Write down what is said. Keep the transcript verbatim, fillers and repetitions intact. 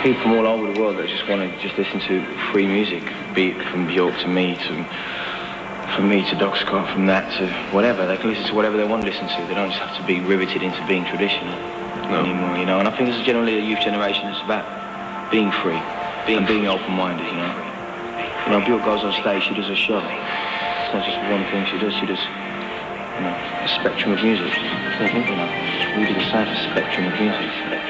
people from all over the world that just want to just listen to free music, be it from Bjork to me to from me to Doc Scott, from that to whatever. They can listen to whatever they want to listen to. They don't just have to be riveted into being traditional no. anymore, you know. And I think this is generally a youth generation that's about being free being and being open-minded, you know. You know, Bjork goes on stage, she does a show. It's not just one thing she does, she does, you know, a spectrum of music. Mm-hmm. You know, we do the same spectrum of music.